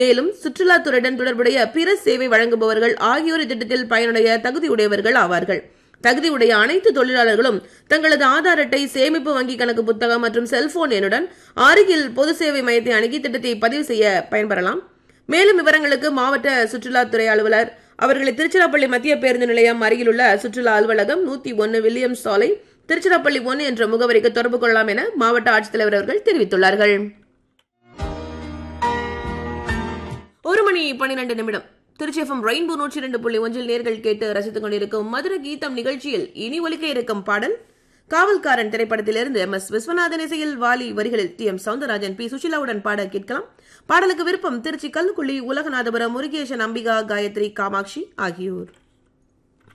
மேலும் சுற்றுலாத்துறையுடன் தொடர்புடைய பிற சேவை வழங்குபவர்கள் ஆகியோர் இத்திட்டத்தில் பயனுடைய தகுதியுடையவர்கள் ஆவார்கள். தகுதியுடைய அனைத்து தொழிலாளர்களும் தங்களது ஆதார் அட்டை, சேமிப்பு வங்கி கணக்கு புத்தகம் மற்றும் செல்போன் எண்ணுடன் அருகில் பொது சேவை மையத்தை அணுகி திட்டத்தை பதிவு செய்ய பயன்பெறலாம். மேலும் விவரங்களுக்கு மாவட்ட சுற்றுலாத்துறை அலுவலர் அவர்களை திருச்சிராப்பள்ளி மத்திய பேருந்து நிலையம் அருகிலுள்ள சுற்றுலா அலுவலகம் 101 வில்லியம்ஸ் சாலை, திருச்சிராப்பள்ளி 1 என்ற முகவரிக்கு தொடர்பு கொள்ளலாம் என மாவட்ட ஆட்சித்தலைவர் அவர்கள் தெரிவித்துள்ளார்கள். 1:12 திருச்சி எஃப்எம் ரெயின்போ 102.1 நேர்கள் கேட்டு ரசித்துக் கொண்டிருக்கும் மதுர கீதம் நிகழ்ச்சியில் இனி ஒலிக்க இருக்கும் பாடல் காவல்காரன் திரைப்படத்திலிருந்து MS விஸ்வநாதன் இசையில் வாலி வரிகளில் TM சவுந்தரராஜன், P சுஷிலாவுடன் பாட கேட்கலாம். பாடலுக்கு விருப்பம் திருச்சி கல்லுக்குள்ளி, உலகநாதபுரம், முருகேசன், அம்பிகா, காயத்ரி, காமாட்சி ஆகியோர்.